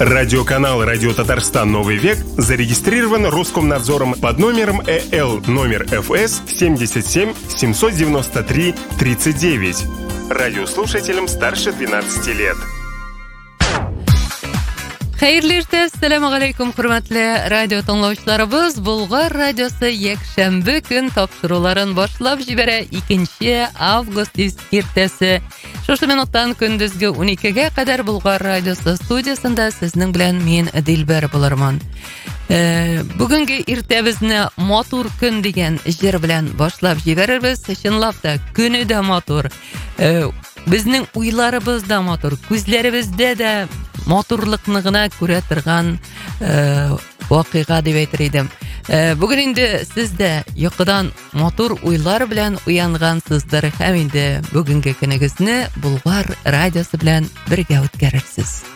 Радиоканал «Радио Татарстан. Новый век» зарегистрирован Роскомнадзором под номером ЭЛ номер ФС 77 793 39. Радиослушателям старше 12 лет. Xayrli erta, assalomu alaykum hurmatli radio tinglovchilarimiz. Bulg'or radiosi yakshanba kun topshiruvlarini boshlab jibara 2 avgust ertasi. Shu minutdan kunduzgi 12 ga qadar Bulg'or radiosi studiyasida sizning bilan men Dilbar bo'larman. Bugungi ertamizni motor kun degan ijro bilan boshlab jibaramiz. Shinlabda kunida motor. Bizning uylarimizda motor, ko'zlarimizda da motorliqni ko'ra turgan voqea deb aytar edim. Bugun endi sizda yo'qidan motor uylar bilan uyangansizlar. Ham endi bugungi kuningizni Bulg'or radiosi bilan birga o'tkazasiz.